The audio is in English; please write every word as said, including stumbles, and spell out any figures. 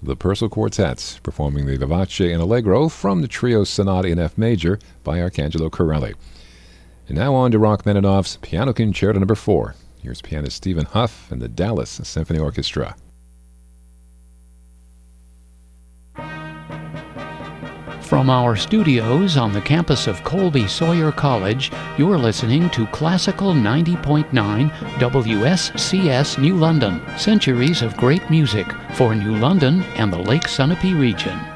the Purcell Quartets, performing the Vivace and Allegro from the trio Sonata in F major by Arcangelo Corelli. And now on to Rachmaninoff's Piano Concerto Number four. Here's pianist Stephen Huff and the Dallas Symphony Orchestra. From our studios on the campus of Colby Sawyer College, you're listening to Classical ninety point nine W S C S New London, centuries of great music for New London and the Lake Sunapee region.